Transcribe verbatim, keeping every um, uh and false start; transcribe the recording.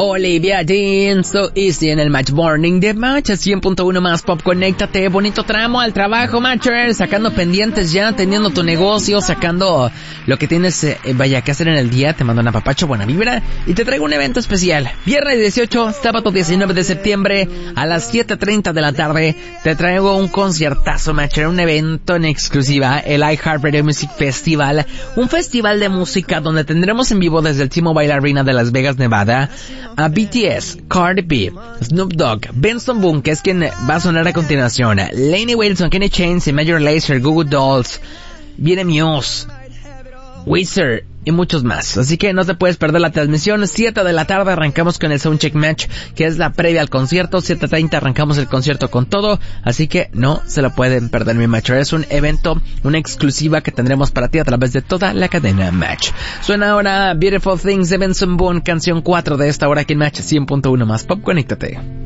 Olivia Dean, So Easy en el Match Morning de Match, cien punto uno más Pop. Conéctate, bonito tramo al trabajo, Matcher, sacando pendientes ya, teniendo tu negocio, sacando lo que tienes, eh, vaya, que hacer en el día. Te mando un apapacho, buena vibra, y te traigo un evento especial. Viernes dieciocho, sábado diecinueve de septiembre, a las siete treinta de la tarde, te traigo un conciertazo, Matcher, un evento en exclusiva, el iHeartRadio Music Festival, un festival de música donde tendremos en vivo desde el T-Mobile Arena de Las Vegas, Nevada, a B T S, Cardi B, Snoop Dogg, Benson Boone, que es quien va a sonar a continuación, Lainey Wilson, Kenny Chains, Major Lazer, Google Dolls, viene Muse, Weezer y muchos más. Así que no te puedes perder la transmisión. siete de la tarde arrancamos con el Soundcheck Match, que es la previa al concierto. siete treinta arrancamos el concierto con todo, así que no se lo pueden perder, mi Match. Es un evento, una exclusiva que tendremos para ti a través de toda la cadena Match. Suena ahora Beautiful Things de Benson Boone, canción cuatro de esta hora aquí en Match cien punto uno más Pop. Conéctate.